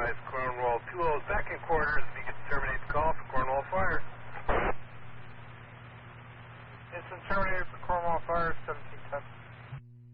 advise Cornwall 20 second quarters. If you could terminate the call for Cornwall Fire. Instant terminated for Cornwall Fire, 1710.